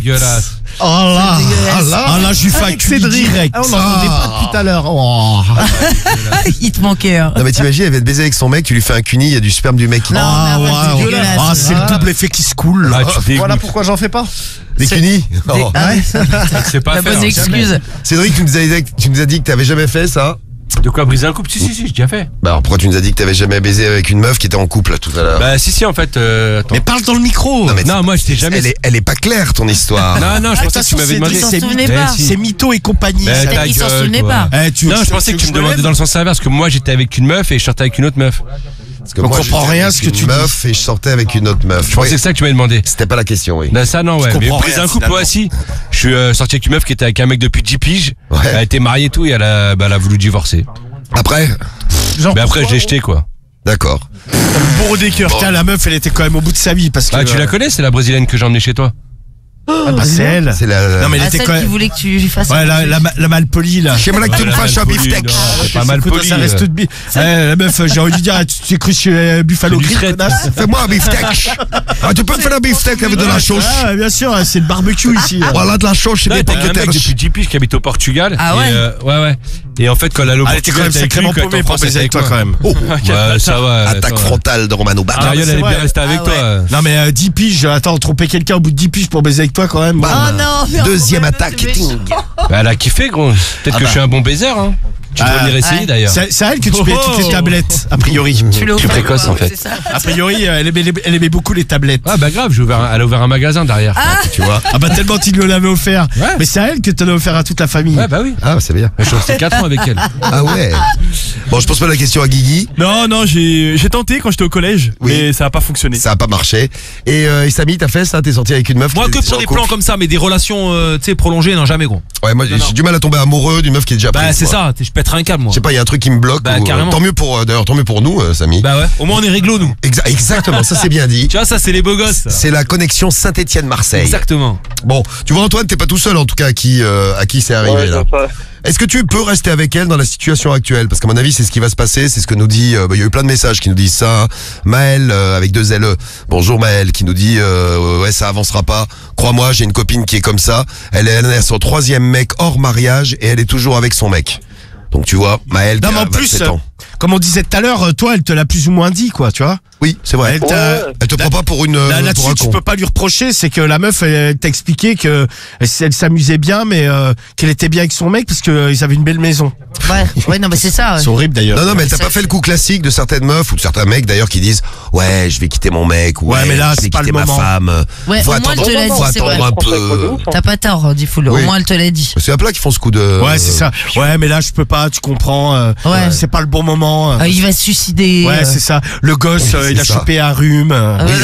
dégueulasse. Oh là, là, je lui fais un cul direct. Ah, on n'entendait pas depuis tout à l'heure. Oh. Il te manquait. Non mais t'imagines, elle va te baiser avec son mec, tu lui fais un cuni, il y a du sperme du mec qui... Non, Ah mais arrête, ouais, c'est dégueulasse. Ah, c'est le double effet qui se coule. Ah, tu dégoûtes. Voilà pourquoi j'en fais pas. Des cunis. Oh. Ah ouais, C'est pas la faire, bonne excuse. Cédric, tu nous as dit que t'avais jamais fait ça. De quoi briser un couple? Si, j'ai déjà fait. Bah alors pourquoi tu nous as dit que t'avais jamais baisé avec une meuf qui était en couple là, tout à l'heure? Bah si en fait. Attends. Mais parle dans le micro. Non, mais Non, moi je t'ai jamais. elle est pas claire ton histoire. Non, je pensais que tu m'avais demandé. Il s'en C'est souvenait mytho, pas. c'est mytho et compagnie. Mais ça. ta Il s'en gueule, souvenait toi. pas. Tu Non, je pensais que tu me demandais dans le sens inverse, que moi j'étais avec une meuf et je sortais avec une autre meuf. Parce que On moi, comprend j'étais rien avec ce que une tu meuf et je sortais avec une autre meuf. Je pensais que c'est ça que tu m'avais demandé. C'était pas la question, oui. Bah ça non, ouais. Mais comprends briser rien, un couple, moi finalement. aussi. Je suis sorti avec une meuf qui était avec un mec depuis 10 piges. Ouais. Elle était mariée et tout et elle a voulu divorcer. Après, Genre, Mais après je l'ai jeté quoi. d'accord. Le bourreau des cœurs. Putain, la meuf, elle était quand même au bout de sa vie parce que. Ah tu la connais, c'est la brésilienne que j'ai emmenée chez toi. Ah, bah, c'est elle. C'est la. Non, mais elle Ah, était celle quand qui même. voulait que tu lui fasses Ouais, un la malpolie là. J'aimerais que tu me La fasses un malpolie, beefsteak. non, c'est pas mal Écoute, poli. ça reste de la meuf, j'ai envie de dire, tu t'es cru chez Buffalo C'est du Grill, fret. connasse. Fais-moi un beefsteak. Ah, tu peux me faire un beefsteak avec de la sauce. Ah, bien sûr, c'est le barbecue ici. Voilà de la sauce, c'est Là, des t'as un mec pommes de depuis 10 piges qui habite au Portugal. Ah ouais? Et, ouais. Et en fait, quand elle allait au Ah, elle était quand Portugal, même sacrément paumée pour baiser avec toi quand même. Oh, Ouais, ça va. attaque frontale de Romano Bar. Marion, c'est elle est vrai. bien restée avec Ah toi. Non mais 10 piges, attends, tromper quelqu'un au bout de 10 piges pour baiser avec toi quand même. Oh non, mais Deuxième oh, attaque. c'est méchant. Bah, elle a kiffé, gros. Peut-être que je suis un bon baiser, hein. Tu devrais venir essayer ouais. d'ailleurs. C'est à elle que tu payes toutes les tablettes, a priori. Tu l'as Plus offert, précoce, en fait. c'est ça. A priori, elle aimait beaucoup les tablettes. Ah bah grave, elle a ouvert un magasin derrière. Tu vois. Ah bah tellement tu nous l'avais offert. Ouais. Mais c'est à elle que tu l'as offert à toute la famille. Ouais bah oui. Ah, c'est bien. Je suis resté 4 ans avec elle. Ah ouais. Bon, je pose pas la question à Guigui. Non, j'ai tenté quand j'étais au collège, Oui. mais ça a pas fonctionné. Ça a pas marché. Et Samy, t'as fait ça? T'es sorti avec une meuf? Moi qui que était pour en des couple? plans comme ça, mais des relations tu sais prolongées, non jamais gros. Ouais, moi j'ai du mal à tomber amoureux d'une meuf qui est déjà prise. Bah c'est moi. ça, je pèterai un câble moi. Je sais pas, il y a un truc qui me bloque. Bah, ou, carrément. tant mieux pour d'ailleurs, tant mieux pour nous, Samy. Bah ouais, au moins on est réglo nous. Exactement, ça c'est bien dit. Tu vois ça c'est les beaux gosses. ça. C'est la connexion Saint-Étienne-Marseille. Exactement. Bon, tu vois Antoine, t'es pas tout seul en tout cas à qui c'est arrivé là. Est-ce que tu peux rester avec elle dans la situation actuelle? Parce qu'à mon avis, c'est ce qui va se passer, c'est ce que nous dit... il y a eu plein de messages qui nous disent ça. Maël, avec 2 LE. Bonjour Maël, qui nous dit ouais, ça avancera pas. Crois-moi, j'ai une copine qui est comme ça. Elle est son 3e mec hors mariage et elle est toujours avec son mec. Donc tu vois, Maël qui Non mais a en plus, 27 ans. comme on disait tout à l'heure, toi elle te l'a plus ou moins dit quoi, tu vois. Oui, c'est vrai. Elle te prend pas pour une... pour Là-dessus, un tu con. peux pas lui reprocher, c'est que la meuf, elle t'a expliqué que elle s'amusait bien, mais qu'elle était bien avec son mec parce qu'ils avaient une belle maison. Ouais, non, mais c'est ça. C'est horrible d'ailleurs. Non, mais elle t'a Ça, pas fait le coup classique de certaines meufs ou de certains mecs d'ailleurs qui disent ouais, je vais quitter mon mec ou Ouais, mais là, je vais c'est pas quitter le ma moment. femme. Ouais, faut au moins, attendre, elle te l'a dit, faut c'est attendre vrai. un peu. T'as pas tort, Diffoul. Au Oui. moins, elle te l'a dit. C'est à plat qui font ce coup de. Ouais, c'est ça. Ouais, mais là, je peux pas, tu comprends. Ouais. C'est pas le bon moment. Il va se suicider. Ouais, c'est ça. Le gosse, Oui, il a c'est ça. chopé un rhume.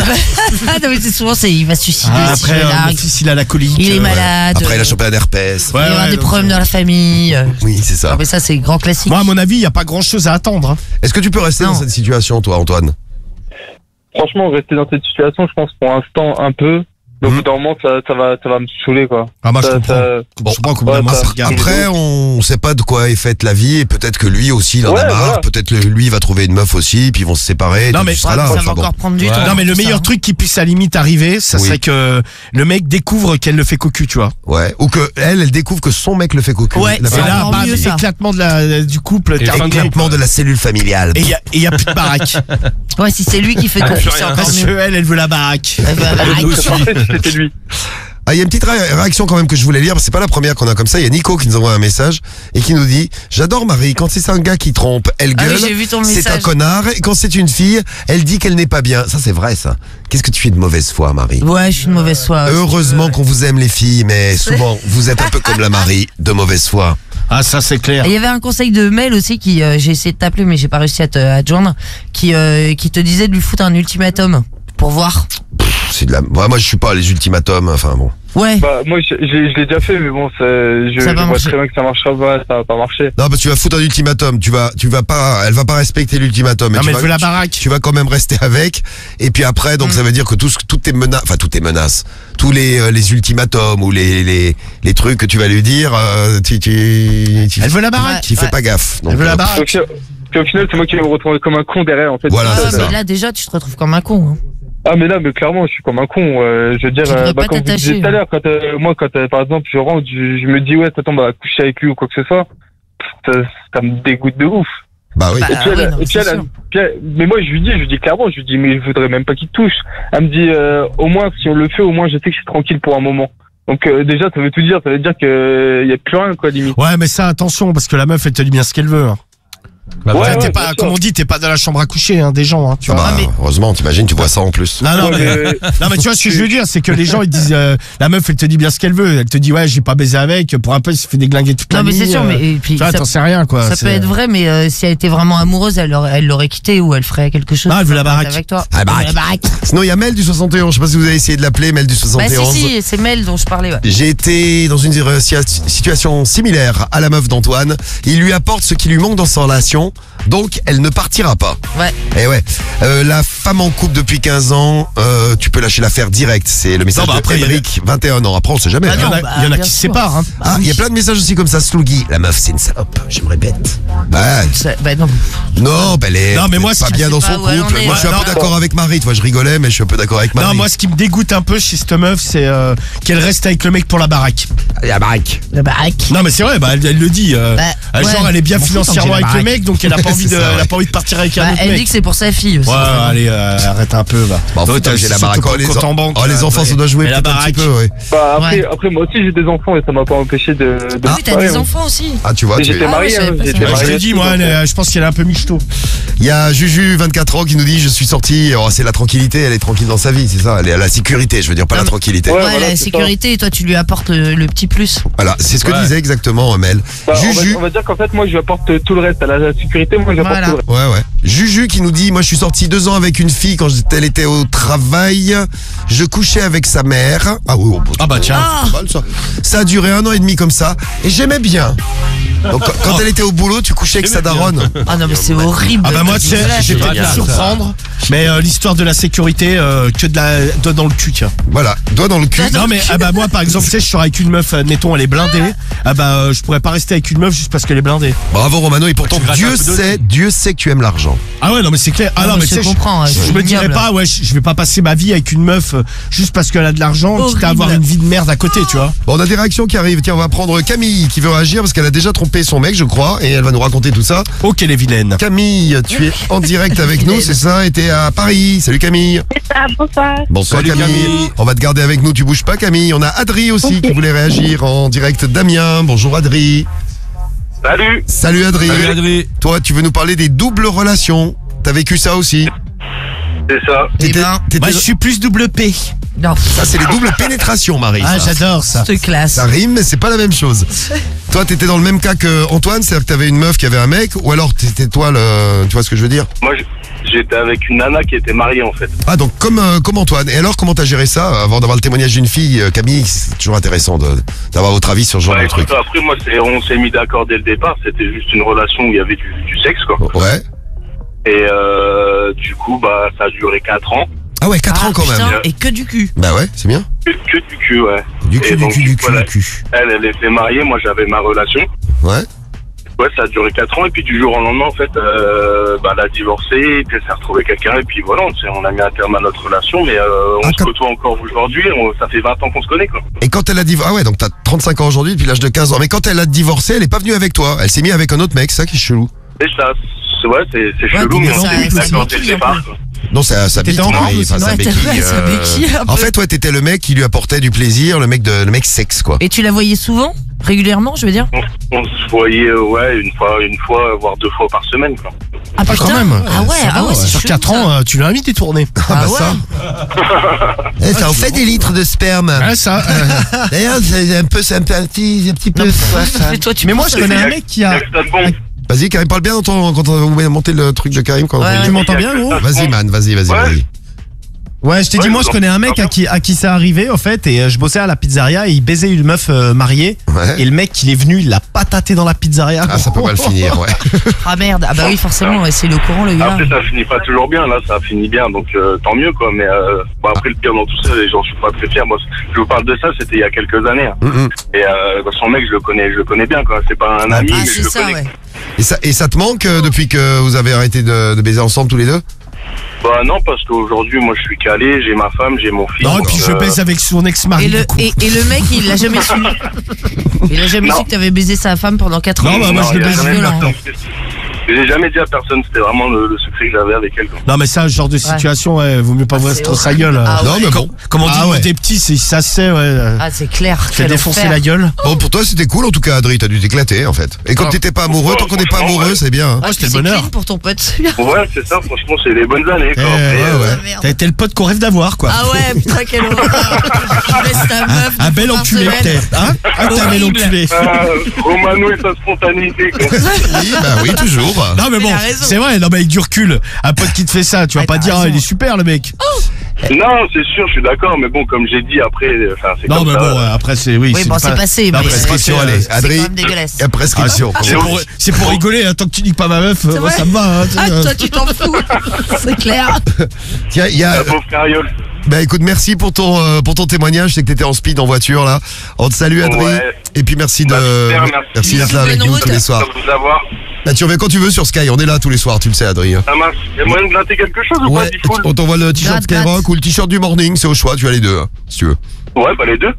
Non, mais c'est souvent, il va se suicider. si Après, je mon largue. fils, il a la colique. Il est malade. Après, il a chopé un herpès. Ouais, Il va y avoir ouais, des donc, problèmes dans la famille. Oui, c'est Ah, ça. mais ça, c'est grand classique. Moi, à mon avis, il y a pas grand chose à attendre. Hein. Est-ce que tu peux rester Non. dans cette situation, toi, Antoine? Franchement, rester dans cette situation, je pense pour l'instant un peu. Mais au bout d'un moment, ça va me saouler, quoi. Ah, moi, je Ça- comprends. ça- Je comprends qu'au bout Ouais, d'un moment, ça- ça regarde. Après, on sait pas de quoi est faite la vie et peut-être que lui aussi, il en a Ouais, marre. voilà. Peut-être que lui va trouver une meuf aussi, puis ils vont se séparer. Et Non, toi, mais tu seras Ouais, là. ça Enfin, va bon. encore prendre du Ouais. temps. Non, mais le tout ça, meilleur hein. truc qui puisse à la limite arriver, ça Oui. serait que le mec découvre qu'elle le fait cocu, tu vois. Ouais. Ou que elle découvre que son mec le fait cocu. Ouais, La c'est c'est femme. là, encore bam, mieux, ça. éclatement du couple. Et terminé. Éclatement de la cellule familiale. Et il y a plus de baraque. Ouais, si c'est lui qui fait cocu, c'est encore Parce que mieux. elle veut la baraque. Ouais, bah, Ce serait parfait si c'était lui. Ah, il y a une petite réaction quand même que je voulais lire, c'est pas la première qu'on a comme ça. Il y a Nico qui nous envoie un message et qui nous dit « J'adore Marie, quand c'est un gars qui trompe, elle Ah oui, gueule, j'ai vu ton c'est un message. connard, et quand c'est une fille, elle dit qu'elle n'est pas bien. » Ça c'est vrai ça. Qu'est-ce que tu fais de mauvaise foi, Marie? Ouais, je suis une mauvaise foi. Heureusement qu'on vous aime les filles, mais souvent vous êtes un peu comme la Marie, de mauvaise foi. Ah, ça, c'est clair. Il y avait un conseil de mail aussi qui, j'ai essayé de t'appeler, mais j'ai pas réussi à te joindre, qui te disait de lui foutre un ultimatum pour voir. C'est de la... Ouais, moi je suis pas les ultimatums, enfin bon. Ouais. Bah, moi, je l'ai déjà fait, mais bon, je Ça va vois marcher. très bien que ça marchera pas, ça va pas marcher. Non, bah tu vas foutre un ultimatum, tu vas pas, elle va pas respecter l'ultimatum. Non, tu mais vas- elle veut la baraque. Tu vas quand même rester avec, et puis après, donc ça veut dire que toutes tes menaces, tous les ultimatums ou les trucs que tu vas lui dire, Elle veut la baraque. tu fais pas gaffe. Donc, Elle veut la baraque. Puis au final, c'est moi qui vais me retrouver comme un con derrière, en fait. Voilà, Ah, c'est mais ça. là, déjà, tu te retrouves comme un con. Hein. Ah mais là, mais clairement, je suis comme un con. Je veux dire, Tu devrais pas comme je disais t'attacher. tout à l'heure, quand par exemple je rentre, je me dis ouais, attends, bah coucher avec lui ou quoi que ce soit, ça me dégoûte de ouf. Bah oui. Bah, Et puis, oui, non, et puis c'est elle, sûr. mais moi je lui dis clairement, je lui dis mais je voudrais même pas qu'il te touche. Elle me dit au moins si on le fait, au moins je sais que je suis tranquille pour un moment. Donc déjà ça veut tout dire, ça veut dire que y a plus rien quoi limite. Ouais, mais ça, attention, parce que la meuf, elle te dit bien ce qu'elle veut. Hein. Bah, Ouais, voilà. T'es ouais, pas, bien comme sûr. on dit, t'es pas dans la chambre à coucher, hein, des gens, hein, tu Ah vois. bah, mais- heureusement, t'imagines, tu vois ça en plus. Non, non, Ouais, mais, non, mais tu vois ce que je veux dire, c'est que les gens, ils disent, la meuf, elle te dit bien ce qu'elle veut. Elle te dit, ouais, j'ai pas baisé avec, pour un peu, il se fait déglinguer toute la Non, mais nuit. c'est sûr, mais et puis Tu vois, ça, t'en sais rien, quoi. ça c'est- peut être vrai, mais si elle était vraiment amoureuse, elle l'aurait quitté ou elle ferait quelque chose. Ah, elle veut la baraque. Avec toi. Ah, baraque. Elle veut la baraque. Sinon, il y a Mel du 71. Je sais pas si vous avez essayé de l'appeler, Mel du Bah 71. si, c'est Mel dont je parlais. Ouais. J'ai été dans une situation similaire à la meuf d'Antoine. Il lui apporte ce qui lui manque dans sa relation, donc elle ne partira pas. Ouais. Et ouais, la femme en couple depuis 15 ans, tu peux lâcher l'affaire direct. C'est le message Non, bah de après, il y a Émeric, 21 ans. Après, on sait jamais. Il y en hein. a, bah, il y en a bien qui se sûr. séparent, hein. Ah, il y a plein de messages aussi comme ça. Slougui, la meuf, c'est une salope. Je me répète. Bah, Bah non. non, bah, elle est Non, mais moi, pas je bien sais dans pas son où elle en couple. est. Moi, je suis un Ouais, peu non. d'accord avec Marie. Toi, je rigolais, mais je suis un peu d'accord avec Marie. Non, moi, ce qui me dégoûte un peu chez cette meuf, c'est qu'elle reste avec le mec pour la baraque. La baraque. La baraque. Non, mais c'est vrai, bah, elle le dit. Bah, Genre, ouais. elle est bien M'en fous, tant que financièrement j'ai la avec le baraque. mec, donc elle a pas envie C'est de, ça, ouais. elle a pas envie de partir avec un Bah, autre elle mec. dit que c'est pour sa fille aussi. Ouais, allez, arrête un peu, va. Bon, Ouais, tant que j'ai la baraque. surtout Oh, pour le les, compte en banque, oh, les enfants, ouais. ça doit jouer Et la peut-être un petit baraque. peu, ouais. Bah Ouais. après moi aussi j'ai des enfants et ça m'a pas empêché de Ah oui, t'as ouais, des ouais. enfants aussi. Ah, tu vois, Et tu j'étais Ah ouais, marié, je savais hein, pas ça. j'étais Ouais, je marié. l'ai dit, moi, je pense qu'elle est un peu michto. Il y a Juju, 24 ans, qui nous dit, je suis sorti, oh, c'est la tranquillité, elle est tranquille dans sa vie, c'est ça, elle est à la sécurité, je veux dire, pas Non, la mais- tranquillité. Ouais, Ouais, voilà, la c'est sécurité, et toi tu lui apportes le petit plus. Voilà, c'est ce que Ouais. disait exactement Mel. Bah, Juju, on va dire qu'en fait moi je lui apporte tout le reste à la sécurité, moi je lui apporte Voilà. tout le reste. ouais, ouais. Juju qui nous dit, moi je suis sorti 2 ans avec une fille quand elle était au travail, je couchais avec sa mère. Ah oui, Ah bah tiens. c'est pas mal, ça. Ça a duré 1 an et demi comme ça, et j'aimais bien. Donc quand elle était au boulot, tu couchais avec sa daronne. Ah non, mais c'est horrible. Ah bah moi, tu sais, j'ai pas génial, te surprendre, mais l'histoire de la sécurité, que de la doigt dans le cul, tiens. Voilà, doigt dans le cul. Non mais ah bah moi par exemple, tu sais, je serais avec une meuf, admettons, elle est blindée. Ah bah je pourrais pas rester avec une meuf juste parce qu'elle est blindée. Bravo Romano, et pourtant Tu grattes un peu Dieu sait que tu aimes l'argent. Ah ouais, non mais c'est clair. Ah Non, non mais mais je tu sais, comprends, je c'est me dirais ignoble. pas, ouais, je vais pas passer ma vie avec une meuf juste parce qu'elle a de l'argent, quitte Horrible. à avoir une vie de merde à côté, tu vois. Bon, on a des réactions qui arrivent. Tiens, on va prendre Camille qui veut réagir parce qu'elle a déjà trompé son mec, je crois, et elle va nous raconter tout ça. Oh qu'elle est vilaine. Camille, tu es en direct avec nous, c'est ça? Et t'es à Paris. Salut Camille. Ah, bonsoir. Bonsoir Salut, Camille. Camille. On va te garder avec nous, tu bouges pas Camille. On a Adri aussi qui voulait réagir en direct. Damien, bonjour Adri. Salut. Salut Adri. Salut, Adri. Toi, tu veux nous parler des doubles relations. T'as vécu ça aussi? C'est ça. Eh ben, Moi je suis plus double P. non, Ça, c'est les doubles pénétrations, Marie. Ah ça. j'adore ça. cette classe. Ça rime, mais c'est pas la même chose. Toi, t'étais dans le même cas que Antoine, c'est-à-dire que t'avais une meuf qui avait un mec, ou alors t'étais toi le, tu vois ce que je veux dire? Moi j'étais avec une nana qui était mariée en fait. Ah, donc comme Antoine. Et alors, comment t'as géré ça avant d'avoir le témoignage d'une fille, Camille? C'est toujours intéressant d'avoir votre avis sur ce genre Ouais, de truc. écoute, après moi on s'est mis d'accord dès le départ, c'était juste une relation où il y avait du sexe quoi. Ouais. Et du coup bah ça a duré 4 ans. Ah ouais, 4 ans quand putain, même. et que du cul. Bah ouais, c'est bien. Que du cul, ouais. Du cul, Et du donc, cul, du cul, voilà. du cul. Elle était mariée, moi j'avais ma relation. Ouais. Ouais, ça a duré 4 ans et puis du jour au lendemain, en fait, bah, elle a divorcé, et puis elle s'est retrouvée quelqu'un et puis voilà, on a mis un terme à notre relation, mais on Ah, se côtoie encore aujourd'hui, ça fait 20 ans qu'on se connaît, quoi. Et quand elle a divorcé, ah ouais, donc t'as 35 ans aujourd'hui depuis l'âge de 15 ans. Mais quand elle a divorcé, elle est pas venue avec toi. Elle s'est mise avec un autre mec, c'est ça qui est chelou. Et ça, c'est chelou, mais on ça- s'est mis ça d'accord dès le béquille un départ, peu. quoi. Non, ça T'étais béquille, en couple Marie, aussi, enfin, ça ouais, béquille. ça béquille un En peu. fait, toi, t'étais le mec qui lui apportait du plaisir, le mec sexe, quoi. Et tu la voyais souvent? Régulièrement, je veux dire? On se voyait, ouais, une fois, voire 2 fois par semaine, quoi. Ah quand même. Ah ouais, Ça ah va, ouais, c'est sur chelou, 4 ça. ans, tu l'as invité tourner. Ah bah ça. ouais. Ça en fait des litres de sperme. Ouais, ça. D'ailleurs, c'est un petit peu. Et toi, tu Mais moi, penses je que- connais un mec qui a. Vas-y, Karim, parle bien quand on va monter le truc de Karim. Quand Ouais, Tu m'entends bien, gros? Vas-y, man, vas-y. Ouais, je t'ai dit, Ouais, moi, je connais un mec à qui c'est arrivé, en fait, et je bossais à la pizzeria et il baisait une meuf mariée. Ouais. Et le mec, il est venu, il l'a pataté dans la pizzeria. Ah, ça peut mal finir, ouais. Ah merde, ah bah oui, forcément, ouais, c'est le courant, le gars. Après, ça finit pas toujours bien, là, ça finit bien, donc tant mieux, quoi. Mais bon, après, le pire dans tout ça, j'en suis pas très fier. Moi, je vous parle de ça, c'était il y a quelques années. Hein. Et son mec, je le connais bien, quoi. C'est pas un ami, Ah, mais je c'est le ça, connais. ouais. Et ça te manque depuis que vous avez arrêté de baiser ensemble tous les deux? Bah non, parce qu'aujourd'hui, moi, je suis calé, j'ai ma femme, j'ai mon fils. Non, et puis je baise avec son ex-mari. Et du coup. le mec, il l'a jamais su. Il a jamais su que t'avais baisé sa femme pendant 4 ans. Non, bah moi je le baise. Je l'ai jamais dit à personne, c'était vraiment le secret que j'avais avec elle. Quoi. Non mais ça, ce genre de situation, ouais, vaut mieux pas voir c'est trop sa horrible. gueule. Ah Non, ouais. mais bon. Comme on dit, quand t'es petit, ça c'est, ouais. Ah, c'est clair. Tu fais quel défoncer enfer. la gueule. Bon, pour toi, c'était cool en tout cas, Adri. T'as dû t'éclater en fait. Et quand t'étais pas amoureux, tant qu'on n'est pas amoureux, c'est bien. hein. Ah, c'était le c'est bonheur. clean pour ton pote. Ouais, c'est ça, franchement, c'est les bonnes années. Quoi. Eh, Après, ouais. Merde. T'as été le pote qu'on rêve d'avoir, quoi. Ah ouais, putain, quel horreur. Tu laisses ta meuf. Un bel par enculé, semaine. peut-être. Hein t'es un bel Horrible. enculé. Romano et sa spontanéité. Quoi. Oui, bah oui, toujours. Non mais Il bon, a raison. c'est vrai, non mais avec du recul, un pote qui te fait ça, tu vas Ouais, pas t'as dire, raison. il est super le mec. Non, c'est sûr, je suis d'accord, mais bon, comme j'ai dit, après, enfin, c'est Non comme mais ça. bon, après c'est, oui. Oui, bon, c'est passé, Non, mais Prescription, c'est allez. passé, Adri, quand même dégueulasse. il y a prescription. c'est pour rigoler, hein, tant que tu dis pas ma meuf, moi vrai. ça me va. Hein, tu sais, Ah, toi, tu t'en fous. C'est clair. Tiens, il y a. La pauvre carriole. Bah écoute, merci pour ton témoignage. Je sais que t'étais en speed en voiture là. On te salue, Adri. Ouais. Et puis merci de. Bah, super, merci. d'être là avec Bonne nous route. tous les soirs. De vous avoir. Bah, tu reviens quand tu veux sur Sky. On est là tous les soirs, tu le sais, Adri. hein. Ça marche. Il y a moyen de glatter quelque chose ou pas, Ouais, Diffoul on t'envoie le t-shirt Gratte, Skyrock ou le t-shirt du morning, c'est au choix, tu as les deux, hein, si tu veux. Ouais, bah les deux.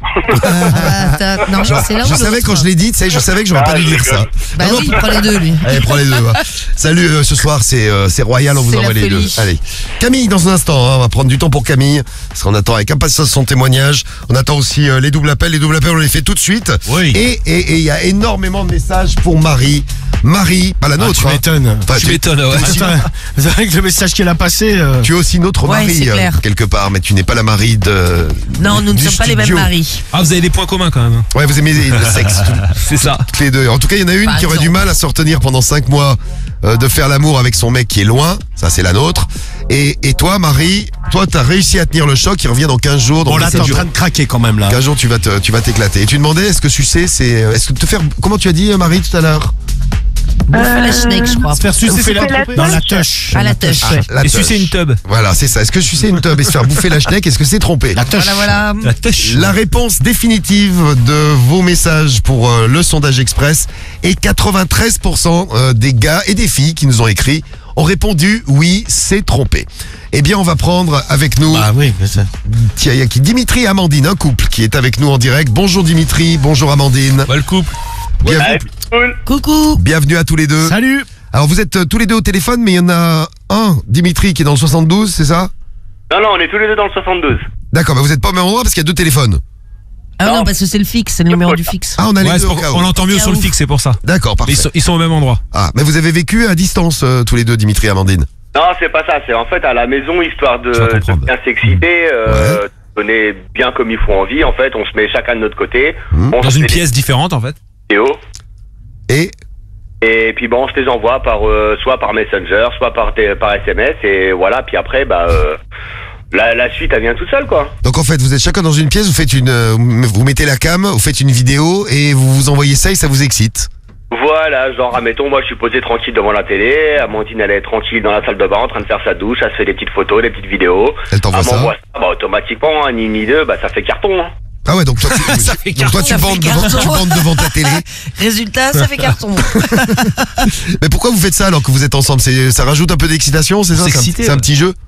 Non, c'est là où Je savais quand je l'ai dit, tu sais, je savais que j'aurais pas dû dire ça. Bah Non, oui, il prend les deux, lui. Allez, prends les deux. va. Salut, ce soir c'est Royal, on vous C'est envoie la les deux. folie. Allez. Camille, dans un instant, hein, on va prendre du temps pour Camille, parce qu'on attend avec impatience son témoignage. On attend aussi les doubles appels. Les doubles appels, on les fait tout de suite. Oui. Et il y a énormément de messages pour Marie. Marie, pas la Ah, nôtre. tu hein. m'étonnes. Enfin, Tu m'étonnes, ouais. C'est vrai que le message qu'elle a passé. tu es aussi notre Ouais, Marie, c'est clair. quelque part, mais tu n'es pas la Marie de. Non, nous ne du sommes pas les mêmes studio. maris. Ah, vous avez des points communs quand même. Ouais, vous aimez le sexe. C'est ça. Toutes les deux. En tout cas, il y en a une Par qui aurait exemple. du mal à se retenir pendant 5 mois de faire l'amour avec son mec qui est loin. Ça, c'est la nôtre. Et toi, Marie, toi, t'as réussi à tenir le choc. Il revient dans 15 jours. Dans Bon là, t'es 17 en jours. train de craquer quand même là. 15 jours, tu vas t'éclater. Et tu demandais, est-ce que sucer, est-ce que te faire, comment tu as dit, Marie, tout à l'heure? Bouffer la schneck, je crois. Se faire sucer, c'est la dans la touche. À la touche. La Et touche. sucer une tub. Voilà, c'est ça. Est-ce que sucer une tub et se faire bouffer la schneck, est-ce que c'est trompé? La touche. Voilà. La touche. La réponse définitive de vos messages pour le sondage express est 93% des gars et des filles qui nous ont écrit ont répondu oui, c'est trompé. Eh bien, on va prendre avec nous, Ah oui, mais ça. tiens, il y a qui Dimitri et Amandine, un couple qui est avec nous en direct. Bonjour Dimitri, bonjour Amandine. Bah, le couple. Bienvenue, Cool. Coucou. bienvenue à tous les deux. Salut. Alors, vous êtes tous les deux au téléphone, mais il y en a un, Dimitri, qui est dans le 72, c'est ça? Non, non, on est tous les deux dans le 72. D'accord, mais vous n'êtes pas au même endroit parce qu'il y a deux téléphones. Ah Non. non, parce que c'est le fixe, c'est le numéro du fixe. Ah, on a les Ouais, deux c'est au pour- cas où. on l'entend mieux sur le fixe, c'est pour ça. D'accord, Mais parfait. ils sont au même endroit. Ah, mais vous avez vécu à distance tous les deux, Dimitri et Amandine. Non, c'est pas ça. C'est en fait à la maison, histoire de Je vais comprendre. bien s'exciter, Ouais. donner bien comme il faut envie. En fait, on se met chacun de notre côté. On Dans se une fait des pièce différente, en fait. vidéos. Et Et puis bon, on se les envoie par soit par Messenger, soit par SMS. Et voilà. Puis après, la suite, elle vient toute seule, quoi. donc en fait, vous êtes chacun dans une pièce, vous faites vous mettez la cam, vous faites une vidéo et vous vous envoyez ça et ça vous excite. Voilà, genre, admettons, moi je suis posé tranquille devant la télé, Amandine elle est tranquille dans la salle de bain en train de faire sa douche, elle se fait des petites photos, des petites vidéos. Elle t'envoie ça. m'envoie ça, automatiquement, un ni deux, ça fait carton. Hein. Ah ouais, donc toi, Ça fait donc toi, tu Ça fait bandes carton. devant ta télé. Résultat, ça fait carton. Mais pourquoi vous faites ça alors que vous êtes ensemble? Ça rajoute un peu d'excitation, c'est ça? S'exciter, C'est un ouais. petit jeu?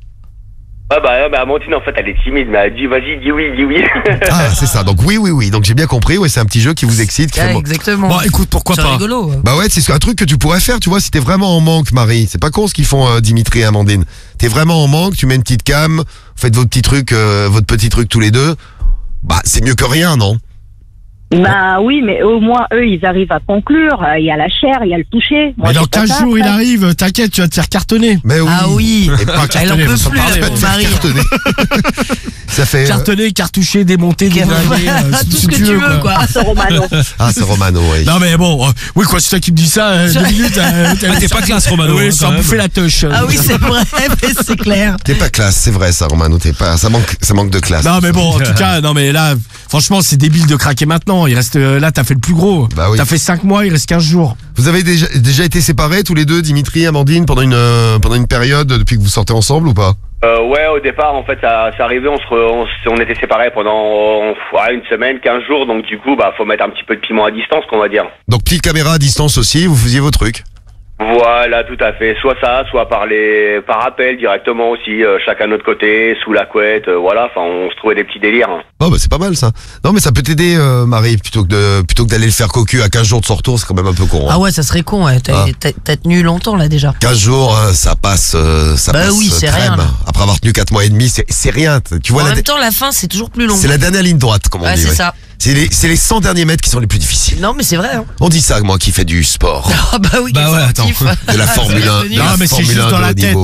Amandine en fait elle est timide, mais elle dit vas-y, dis oui, dis oui. Ah, c'est ça. Donc oui. Donc j'ai bien compris. Ouais, c'est un petit jeu qui vous excite. Qui Ouais, fait... exactement. Bon, écoute, pourquoi C'est pas. rigolo. Bah ouais, c'est un truc que tu pourrais faire, tu vois, si t'es vraiment en manque, Marie. C'est pas con ce qu'ils font, Dimitri et Amandine. T'es vraiment en manque, tu mets une petite cam, vous faites votre petit truc tous les deux. Bah, c'est mieux que rien, non? Bah oui, mais au moins, eux, ils arrivent à conclure. Il y a la chair, il y a le toucher. Moi, Mais dans c'est pas 15 ça, jours, il après. arrive, t'inquiète, tu vas te faire cartonner. Mais oui. Ah oui. Et pas Elle en cartonner, peut faut plus, pas parler, la faut pauvre faire Marie. cartonner. Ça fait. Cartonner, cartoucher, démonter, déglinguer, Tout ce que tu veux, quoi. Ah, ce Romano. Ah, c'est Romano, oui. Non mais bon, oui quoi, c'est toi qui me dis ça, 2 minutes. T'es pas classe, Romano. Oui, hein, sans quand même. bouffer la touche. Ah oui, c'est vrai, mais c'est clair. T'es pas classe, c'est vrai, ça, Romano. Ça manque de classe. Non mais bon, en tout cas, non mais là, franchement, c'est débile de craquer maintenant. Il reste là, t'as fait le plus gros. Bah oui. T'as fait 5 mois, il reste 15 jours. Vous avez déjà été séparés tous les deux, Dimitri, Amandine, pendant une période depuis que vous sortez ensemble ou pas? Ouais, au départ en fait ça arrivait, on était séparés pendant une semaine, 15 jours, donc du coup faut mettre un petit peu de piment à distance, qu'on va dire. Donc petite caméra à distance aussi, vous faisiez vos trucs. Voilà, tout à fait. Soit ça, soit par appel directement aussi, chacun de notre côté, sous la couette, voilà. Enfin, on se trouvait des petits délires. Hein. Oh bah c'est pas mal ça. Non mais ça peut t'aider Marie, plutôt que d'aller le faire cocu à 15 jours de son retour, c'est quand même un peu con. Hein. Ah ouais, ça serait con, ouais. T'as tenu longtemps là déjà. 15 jours, ça passe oui, c'est crème. rien, là. Après avoir tenu 4 mois et demi, c'est rien. Tu vois, En même temps, la fin, c'est toujours plus long. c'est la dernière ligne droite, comme on dit. c'est ouais. ça. C'est les 100 derniers mètres qui sont les plus difficiles. Non, mais c'est vrai. Hein. On dit ça, moi qui fais du sport. Ah bah oui, Bah ouais, sportif. De la Formule 1. Non, mais c'est juste dans la tête.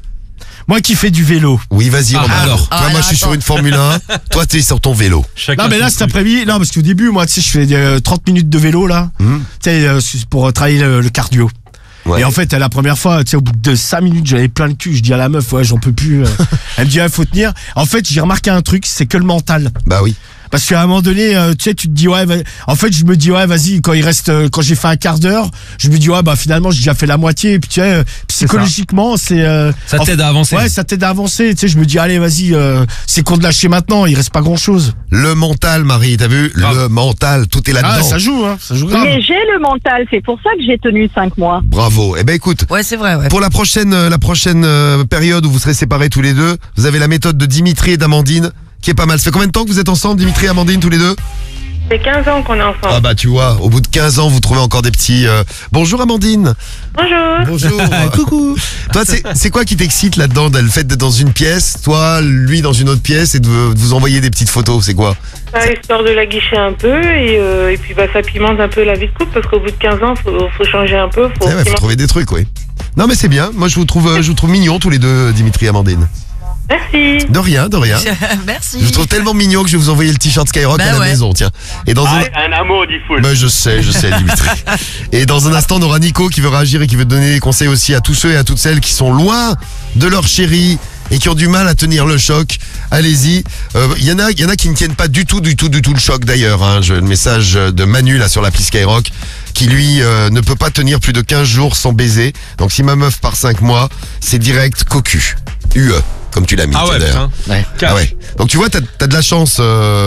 Moi qui fais du vélo. Oui, vas-y, Romain. alors. Toi, moi, je suis sur une Formule 1. Toi, t'es sur ton vélo. Non, mais là, cet après-midi, non, parce qu'au début, moi, tu sais, je fais 30 minutes de vélo, là. Tu sais, pour travailler le cardio. Ouais. Et en fait, la première fois, tu sais, au bout de 5 minutes, j'avais plein le cul. Je dis à la meuf, ouais, j'en peux plus. Elle me dit, faut tenir. En fait, j'ai remarqué un truc, c'est que le mental. Bah oui. Parce qu'à un moment donné, tu sais, tu te dis, ouais, en fait, je me dis, ouais, vas-y, quand j'ai fait un quart d'heure, je me dis, ouais, bah, finalement, j'ai déjà fait la moitié. Et puis, tu sais, psychologiquement, Ça t'aide à avancer. Ouais, ça t'aide à avancer. Tu sais, je me dis, allez, vas-y, c'est qu'on de lâcher maintenant, il reste pas grand chose. Le mental, Marie, t'as vu? Le mental, tout est là-dedans. Ah, ça joue, hein, ça joue grave. Mais j'ai le mental, c'est pour ça que j'ai tenu 5 mois. Bravo. Eh ben, écoute. Ouais, c'est vrai, ouais. Pour la prochaine période où vous serez séparés tous les deux, vous avez la méthode de Dimitri et d'Amandine, qui est pas mal. Ça fait combien de temps que vous êtes ensemble, Dimitri et Amandine, tous les deux? Ça fait 15 ans qu'on est ensemble. Ah bah tu vois, au bout de 15 ans, vous trouvez encore des petits... Bonjour Amandine. Bonjour. Bonjour. Coucou. Toi, c'est quoi qui t'excite là-dedans? Le fait d'être dans une pièce, toi, lui dans une autre pièce, et de vous envoyer des petites photos, c'est quoi? Histoire de la guicher un peu et puis bah ça pimente un peu la vie de couple parce qu'au bout de 15 ans, faut changer un peu. Faut trouver des trucs, oui. Non mais c'est bien, moi je vous trouve mignons tous les deux, Dimitri et Amandine. Merci. De rien. Merci. Je vous trouve tellement mignon que je vais vous envoyer le t-shirt Skyrock à la maison, tiens. Et dans un amour dit full. Je sais, Dimitri. Et dans un instant, on aura Nico qui veut réagir et qui veut donner des conseils aussi à tous ceux et à toutes celles qui sont loin de leur chérie et qui ont du mal à tenir le choc. Allez-y. Il y en a qui ne tiennent pas du tout le choc d'ailleurs. Hein. Le message de Manu là sur l'appli Skyrock qui lui ne peut pas tenir plus de 15 jours sans baiser. Donc si ma meuf part 5 mois, c'est direct cocu. UE. Comme tu l'as mis. Ah ouais, putain. Ouais. Ah ouais. Donc tu vois, t'as de la chance.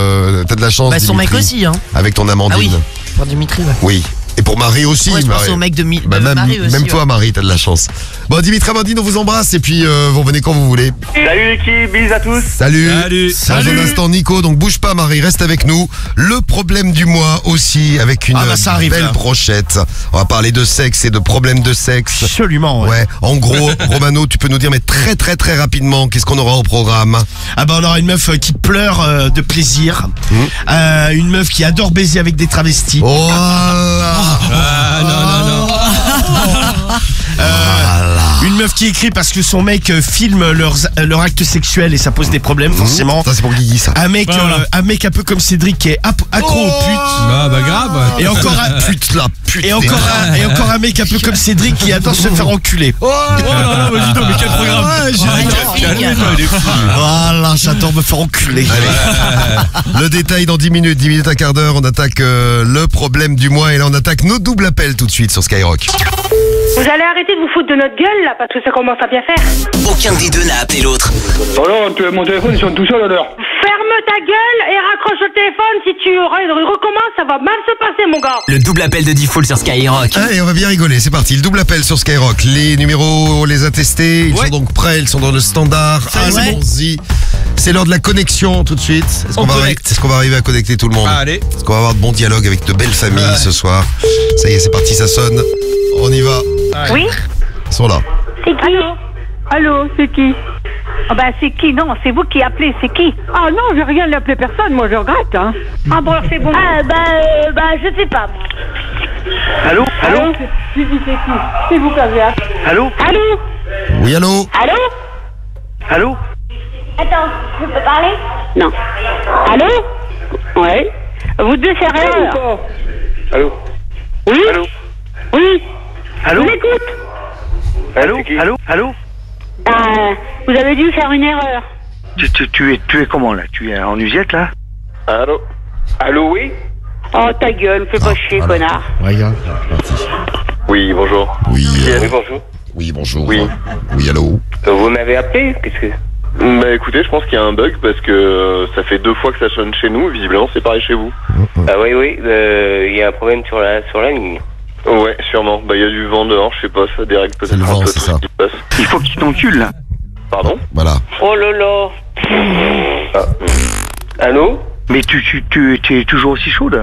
Bah, son mec aussi, hein. Avec ton Amandine. Ah oui. Pour Dimitri, ouais. Oui. Et pour Marie aussi. Ouais, je pense Marie. au mec de Marie aussi. Même toi, Marie, t'as de la chance. Bon, Dimitri, Amandine, on vous embrasse et puis vous revenez quand vous voulez. Salut l'équipe, bisous à tous. Salut. Dans un instant, Nico, donc bouge pas, Marie, reste avec nous. Le problème du mois aussi, avec une belle brochette. On va parler de sexe et de problèmes de sexe. Absolument, ouais. En gros, Romano, tu peux nous dire, mais très rapidement, qu'est-ce qu'on aura au programme? Ah bah on aura une meuf qui pleure de plaisir. Une meuf qui adore baiser avec des travestis. Oh Une meuf qui écrit parce que son mec filme leur acte sexuel et ça pose des problèmes forcément. Ça c'est pour Guigui ça. Un mec un peu comme Cédric qui est accro aux putes. Ah bah grave. Et encore un mec un peu comme Cédric qui adore se faire enculer. Oh là là, mais quel programme. Voilà, j'adore me faire enculer. Allez. Le détail dans 10 minutes, un quart d'heure, on attaque le problème du mois et là on attaque nos doubles appels tout de suite sur Skyrock. Vous allez arrêter de vous foutre de notre gueule là parce que ça commence à bien faire. Aucun des deux n'a appelé l'autre. Alors, mon téléphone, ils sont tout seuls alors. Ferme ta gueule et raccroche le téléphone. Si tu recommences, ça va mal se passer, mon gars. Le double appel de Diffoul sur Skyrock. Allez, on va bien rigoler, c'est parti. Le double appel sur Skyrock. Les numéros, on les a testés. Ils sont donc prêts, ils sont dans le standard. Allons-y. C'est l'heure de la connexion tout de suite. Est-ce qu'on va arriver à connecter tout le monde? Allez. Est-ce qu'on va avoir de bons dialogues avec de belles familles ce soir? Ça y est, c'est parti, ça sonne. On y va. Allez. Oui. Ils sont là. C'est qui? Allô, c'est qui? Ah bah c'est qui? Non, c'est vous qui appelez, c'est qui? Ah non, j'ai rien appelé personne, moi je regrette, hein. Ah bon, c'est bon. Ah je sais pas. Allô? C'est qui? C'est vous qui avez appelé. Allô? Oui, allô? Allô? Attends, je peux parler? Non. Allô? Ouais. Vous deux, c'est rien. Allô? Oui? Oui. Allô? Je vous écoute. Allô? Vous avez dû faire une erreur. Tu es comment là? Tu es en usette là? Allô, oui? Oh, ta gueule, fais pas chier, connard. Regarde, Oui, bonjour. Oui, bonjour. oui, bonjour. Oui. Oui, allô? Vous m'avez appelé? Qu'est-ce que... Bah écoutez, je pense qu'il y a un bug parce que ça fait 2 fois que ça sonne chez nous, visiblement c'est pareil chez vous. Ah oui, il y a un problème sur la ligne. Ouais, sûrement. Bah, il y a du vent dehors, je sais pas, ça dérègle peut-être C'est le vent, un peu c'est tout ça. ce qui se passe. Il faut qu'il t'encule, là. Pardon? Voilà. Oh là là. Allô? Mais tu es toujours aussi chaude.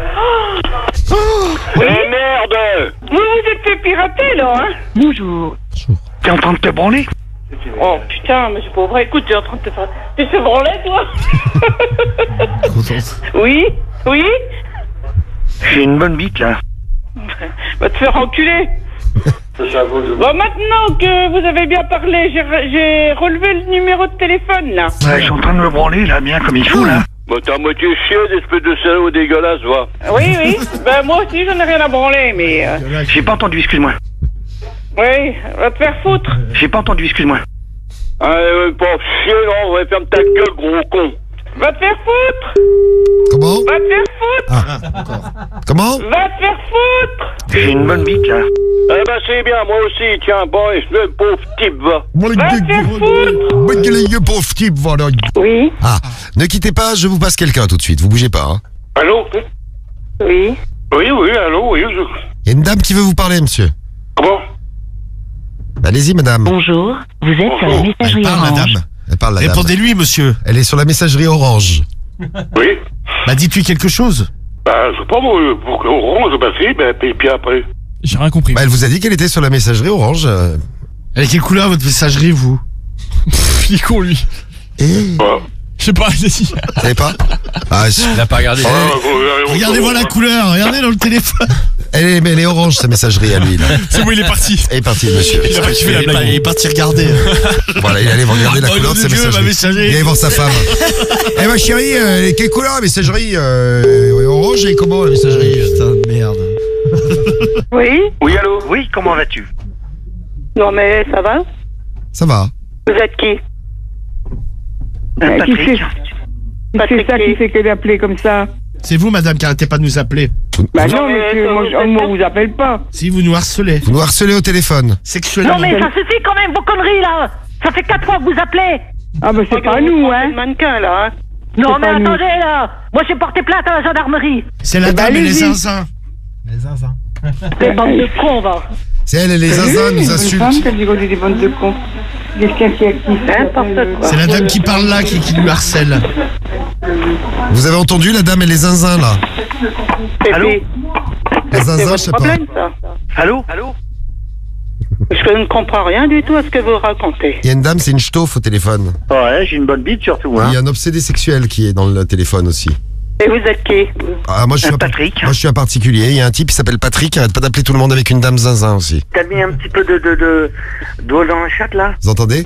Oui, merde. Vous vous êtes fait pirater, là, hein? Bonjour. T'es en train de te branler? Oh putain, mais c'est pas vrai. Écoute, t'es en train de te faire... Tu te fais branler, toi? Oui? Oui? J'ai une bonne bite, là. Va te faire enculer. Bon, maintenant que vous avez bien parlé, j'ai relevé le numéro de téléphone, là. Ouais, je suis en train de me branler, là, bien comme il faut, là. Bah, t'as à moitié chieuse, espèce de salaud dégueulasse, va. Oui, oui. Ben, moi aussi, j'en ai rien à branler, mais... J'ai pas entendu, excuse-moi. Oui, va te faire foutre. J'ai pas entendu, excuse-moi. Ah, pas chier, non, ouais, ferme ta gueule, gros con. Va te faire foutre. Comment? Va te faire foutre. Comment? Va te faire foutre. J'ai une bonne bite, là. Eh ben, c'est bien, moi aussi, tiens, bon, le pauvre type, va. Va te faire foutre. Pauvre type, voilà. Oui. Ah, ne quittez pas, je vous passe quelqu'un tout de suite, vous bougez pas. Hein. Allô? Oui. Oui, oui, allô, oui. Il y a une dame qui veut vous parler, monsieur. Comment? Allez-y, madame. Bonjour. Vous êtes sur la Elle messagerie parle, la Orange. dame. Elle parle, la dame. Répondez-lui, monsieur. Elle est sur la messagerie Orange. Oui? Bah, dites-lui quelque chose. Bah, je sais pas, moi, pour Orange, bah, si, bah, et puis après. J'ai rien compris. Bah, elle vous a dit qu'elle était sur la messagerie Orange. Elle est quelle couleur, votre messagerie, vous? Il est con, lui. Je sais pas, vas-y. Vous savez pas? Ah, Il n'a pas regardé. Regardez-moi la couleur, regardez dans le téléphone. elle est orange, sa messagerie à lui, là. C'est bon, il est parti. Elle est partie, le monsieur. Il a pas kiffé la blague. Il est parti regarder. Voilà, il allait regarder la Oh, couleur de sa Dieu, ma messagerie. messagerie. Il allait voir sa femme. Eh, ma chérie, quelle couleur la messagerie Orange et comment la messagerie? Putain de merde. Oui. Oui, allô? Oui, comment vas-tu? Non, mais ça va? Ça va. Vous êtes qui? Patrick. C'est ça qui fait que d'appeler comme ça. C'est vous, madame, qui arrêtez pas de nous appeler. Bah non, monsieur, moi on vous appelle pas. Si, vous nous harcelez. Vous nous harcelez au téléphone. Sexuellement. Non, mais ça suffit quand même, vos conneries là. Ça fait 4 fois que vous appelez. Ah bah c'est pas nous, hein. Mannequin, là, hein. Non, mais attendez là. Moi j'ai porté plainte à la gendarmerie. C'est la dame et les zinzins. Les zinzins. Des bandes de cons, va. C'est elle, les zinzins nous insultent. des bandes de cons. Quelqu'un qui n'importe quoi. C'est la dame qui parle là qui nous harcèle. Vous avez entendu la dame et les zinzins, là? Allô? Les zinzins, je sais pas. Problème, ça. Allô? Je ne comprends rien du tout à ce que vous racontez. Il y a une dame, c'est une ch'tauffe au téléphone. Ouais, j'ai une bonne bite surtout, hein. Il y a un obsédé sexuel qui est dans le téléphone aussi. Et vous êtes qui? Ah, moi, je suis Patrick. Moi, je suis un particulier. Il y a un type qui s'appelle Patrick qui arrête pas d'appeler tout le monde avec une dame zinzin aussi. T'as mis un petit peu d'eau dans la chatte, là? Vous entendez?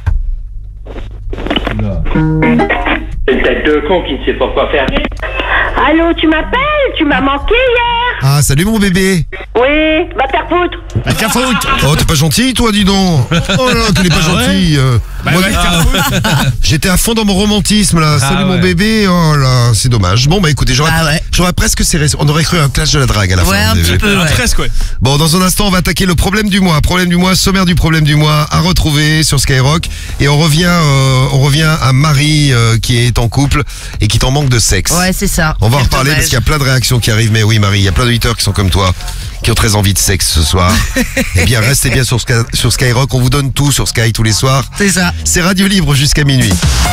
C'est une tête de con qui ne sait pas quoi faire. Allô, tu m'appelles? Tu m'as manqué hier? Ah, salut mon bébé. Oui, va te faire foutre. La cafoute. Oh, t'es pas gentil, toi, dis donc. Oh là, tu n'es pas gentil. Moi, j'étais à fond dans mon romantisme, là. Salut mon bébé. Oh là, c'est dommage. Bon, bah écoutez, j'aurais presque serré. On aurait cru un clash de la drague à la fin. Ouais, un petit peu, ouais. Presque, ouais. Bon, dans un instant, on va attaquer le problème du mois. Problème du mois, sommaire du problème du mois à retrouver sur Skyrock. Et on revient à Marie qui est en couple et qui t'en manque de sexe. Ouais, c'est ça. On va en Quel reparler dommage. parce qu'il y a plein de réactions qui arrivent. Mais oui, Marie, il y a plein d'auditeurs qui sont comme toi, qui ont très envie de sexe ce soir. Eh bien, restez bien sur Skyrock. On vous donne tout sur Sky tous les soirs. C'est ça. C'est Radio Libre jusqu'à minuit.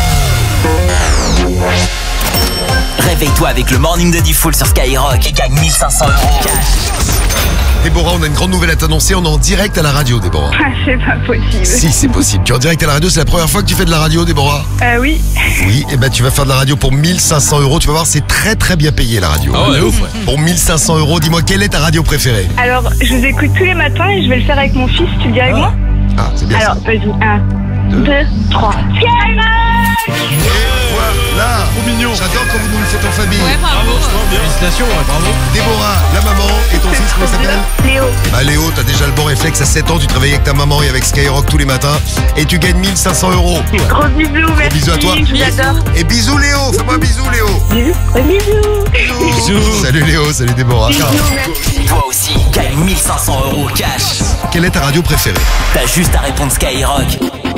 Réveille-toi avec le morning de Diffoul sur Skyrock et gagne 1500 € cash. Déborah, on a une grande nouvelle à t'annoncer. On est en direct à la radio, Déborah. Ah, c'est pas possible. Si, c'est possible. Tu es en direct à la radio. C'est la première fois que tu fais de la radio, Déborah? Oui. Oui, et ben tu vas faire de la radio pour 1500 €. Tu vas voir, c'est très très bien payé la radio. Ah ouais, ouf, ouais. Pour 1500 €, dis-moi, quelle est ta radio préférée? Alors, je vous écoute tous les matins et je vais le faire avec mon fils. Tu le dis avec moi? Ah, c'est bien Alors, ça. vas-y. 1, 2, 3. Voilà. Trop mignon. J'adore quand vous nous le faites en famille. Ouais, bravo. Félicitations, ouais, bravo. Déborah, la maman, et ton fils, comment il s'appelle? Léo. Bah Léo, t'as déjà le bon réflexe. À 7 ans, tu travailles avec ta maman et avec Skyrock tous les matins. Et tu gagnes 1500 €. Gros bisous, merci. Bisous à toi. Je vous adore. Et bisous Léo, fais-moi un bisou Léo. Bisous. Bisous. Salut Léo, salut Déborah. Toi aussi, gagne 1500 € cash. Quelle est ta radio préférée? T'as juste à répondre Skyrock.